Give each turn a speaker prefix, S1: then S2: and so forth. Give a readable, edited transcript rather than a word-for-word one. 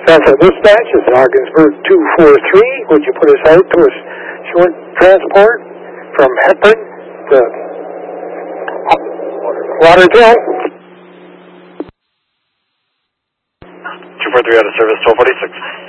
S1: Central Dispatch, it's Ogdensburg 243. Would you put us out to a short transport from Hepburn to Lauderdale?
S2: 243 out of service, 1246.